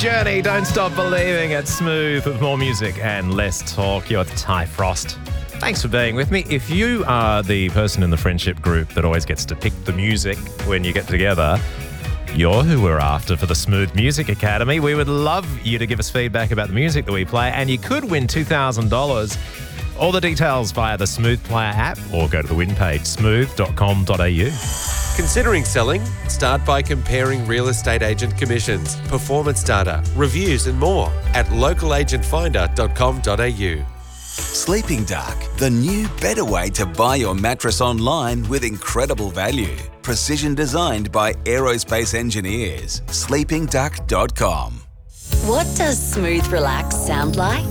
Journey, Don't Stop Believing. It's Smooth with more music and less talk. You're Ty Frost. Thanks for being with me. If you are the person in the friendship group that always gets to pick the music when you get together, you're who we're after for the Smooth Music Academy. We would love you to give us feedback about the music that we play, and you could win $2,000. All the details via the Smooth Player app or go to the win page, smooth.com.au. Considering selling? Start by comparing real estate agent commissions, performance data, reviews and more at localagentfinder.com.au. Sleeping Dark, the new, better way to buy your mattress online with incredible value. Precision designed by aerospace engineers. sleepingduck.com. What does Smooth Relax sound like?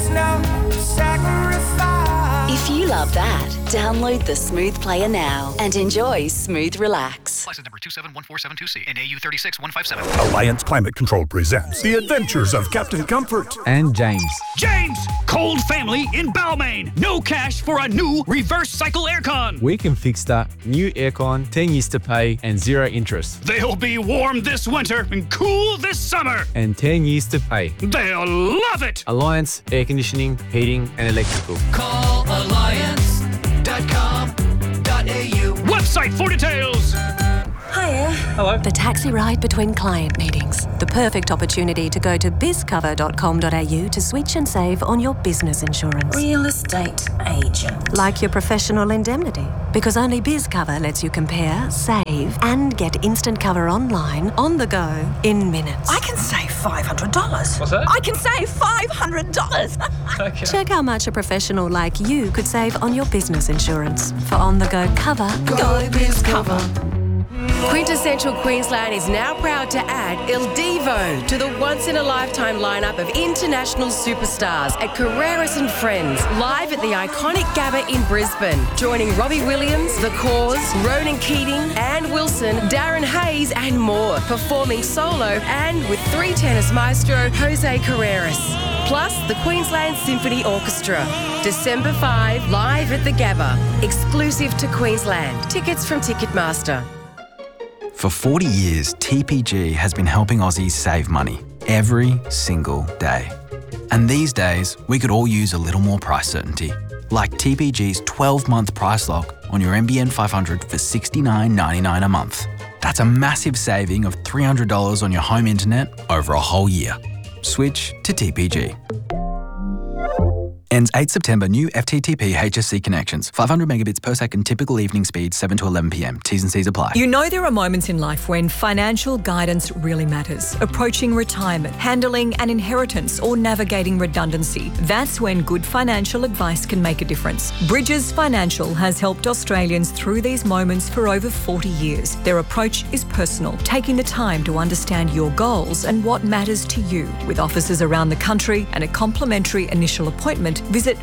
If you love that, download the Smooth Player now and enjoy Smooth Relax. License number 271472C and AU 36157. Alliance Climate Control presents The Adventures of Captain Comfort and James. James! Cold family in Balmain. No cash for a new reverse cycle aircon. We can fix that. New aircon, 10 years to pay and 0 interest. They'll be warm this winter and cool this summer. And 10 years to pay. They'll love it. Alliance Air Conditioning, Heating and Electrical. Call alliance.com.au. Website for details. Hiya. Hello. The taxi ride between client meetings. The perfect opportunity to go to bizcover.com.au to switch and save on your business insurance. Real estate agent. Like your professional indemnity. Because only BizCover lets you compare, save, and get instant cover online, on the go, in minutes. I can save $500. What's that? I can save $500. Okay. Check how much a professional like you could save on your business insurance. For on-the-go cover, Go BizCover. Quintessential Queensland is now proud to add Il Divo to the once-in-a-lifetime lineup of international superstars at Carreras and Friends, live at the iconic Gabba in Brisbane, joining Robbie Williams, The Cause, Ronan Keating, Anne Wilson, Darren Hayes and more, performing solo and with 3 tennis maestro Jose Carreras. Plus the Queensland Symphony Orchestra. December 5, live at the Gabba, exclusive to Queensland. Tickets from Ticketmaster. For 40 years, TPG has been helping Aussies save money every single day. And these days, we could all use a little more price certainty. Like TPG's 12-month price lock on your NBN 500 for $69.99 a month. That's a massive saving of $300 on your home internet over a whole year. Switch to TPG. Ends 8 September. New FTTP HSC connections. 500 megabits per second. Typical evening speed 7 to 11 p.m. T's and C's apply. You know there are moments in life when financial guidance really matters. Approaching retirement, handling an inheritance or navigating redundancy. That's when good financial advice can make a difference. Bridges Financial has helped Australians through these moments for over 40 years. Their approach is personal, taking the time to understand your goals and what matters to you. With offices around the country and a complimentary initial appointment, visit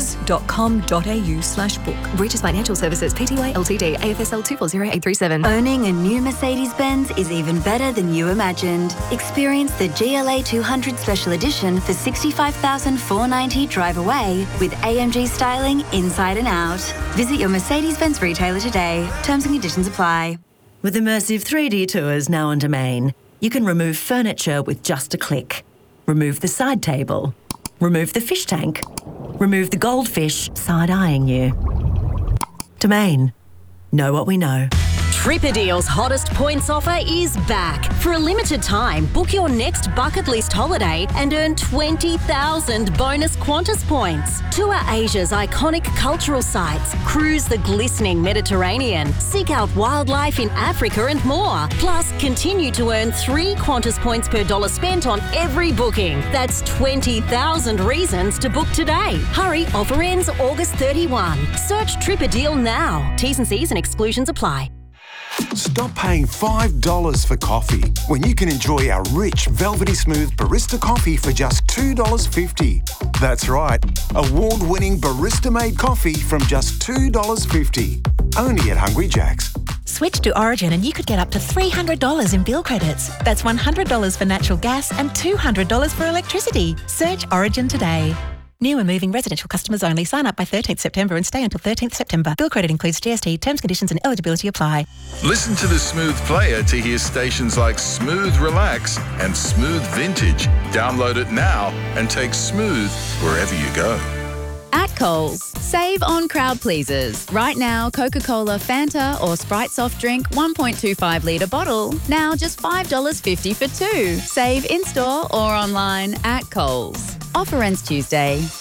bridges.com.au/book. Bridges Financial Services, Pty Ltd, AFSL 240837. Owning a new Mercedes-Benz is even better than you imagined. Experience the GLA 200 Special Edition for $65,490 drive away with AMG styling inside and out. Visit your Mercedes-Benz retailer today. Terms and conditions apply. With immersive 3D tours now on Domain, you can remove furniture with just a click. Remove the side table. Remove the fish tank. Remove the goldfish side-eyeing you. Domain. Know what we know. Tripadeal's hottest points offer is back. For a limited time, book your next bucket list holiday and earn 20,000 bonus Qantas points. Tour Asia's iconic cultural sites, cruise the glistening Mediterranean, seek out wildlife in Africa and more. Plus, continue to earn 3 Qantas points per dollar spent on every booking. That's 20,000 reasons to book today. Hurry, offer ends August 31. Search Tripadeal now. T's and C's and exclusions apply. Stop paying $5 for coffee when you can enjoy our rich, velvety smooth barista coffee for just $2.50. That's right, award-winning barista-made coffee from just $2.50. Only at Hungry Jack's. Switch to Origin and you could get up to $300 in bill credits. That's $100 for natural gas and $200 for electricity. Search Origin today. New and moving residential customers only. Sign up by 13th September and stay until 13th September. Bill credit includes GST. Terms, conditions and eligibility apply. Listen to the Smooth Player to hear stations like Smooth Relax and Smooth Vintage. Download it now and take Smooth wherever you go. At Coles, save on crowd pleasers. Right now, Coca-Cola, Fanta or Sprite soft drink 1.25 litre bottle. Now just $5.50 for two. Save in-store or online at Coles. Offer ends Tuesday.